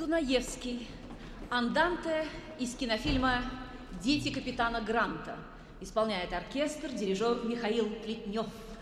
Дунаевский. Анданте из кинофильма «Дети капитана Гранта». Исполняет оркестр, дирижер Михаил Плетнев.